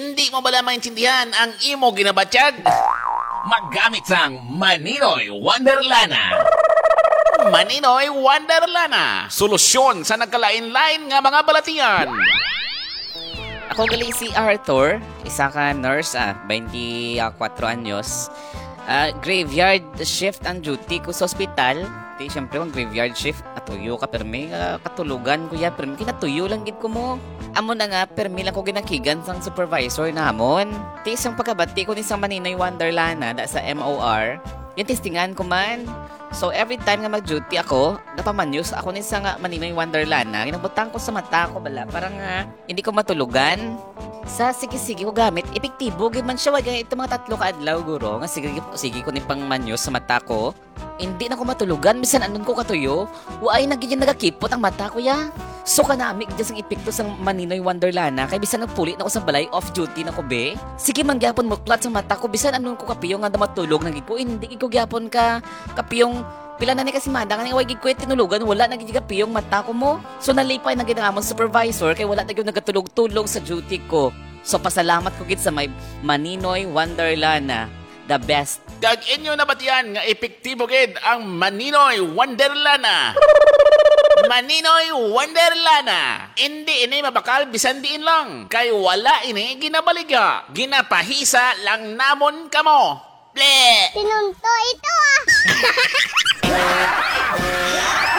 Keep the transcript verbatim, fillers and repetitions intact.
Hindi mo bala maintindihan ang imo ginabatyag? Maggamit sang Maninoy Wonderlana. Maninoy Wonderlana. Solusyon sa nagkalain-lain nga mga balatian. Ako gali si Arthur, isa ka nurse, ah, twenty-four anyos. Ah, graveyard shift ang duty ko sa ospital. Di, syempre, ang graveyard shift, atuyo ka, permi, uh, katulugan ko ya, permi, kinatuyo lang gid ko mo. Amo na nga, permi lang ko ginakigan sang supervisor na hamon. Di, isang pagkabati ko ni sa Maninoy Wonderlana, da sa M O R, yung testingan ko man. So, every time nga mag-duty ako, napamanyos ako ni sa nga Maninoy Wonderlana, ginabutang ko sa mata ko, bala, parang uh, hindi ko matulugan. Sa sige-sige ko gamit, epektibo, gid man siya, wag ito mga tatlo ka adlaw, guro, nga sige, sige ko ni pang manyos sa mata ko. Hindi na ko matulugan, bisan anon ko katuyo, waay nagiging nagakipot ang mata ko ya. So kanamik dyan sang epekto sang Maninoy Wonderlana, kay bisan nagpulit na ko sa balay, off duty na ko be. Sige man gyapon mutlat sa mata ko, bisan anon ko kapiyong nga matulog nagig ko, hindi ko gyapon ka kapiyong pila na ni kasi madang nga wagi ko tinulugan, wala nagig kapiyong mata ko mo. So nalipay na ginamon supervisor kay wala nagyud nagatulog-tulog sa duty ko. So pasalamat ko gid sa may Maninoy Wonderlana, the best. Dag inyo na batian nga epektibo gid ang Maninoy Wonderlana. Maninoy Wonderlana. Hindi ini mabakal bisan diin lang. Kay wala ini ginabaliga. Ginapahisa lang namon kamo. Ble! Tinunto ito ah!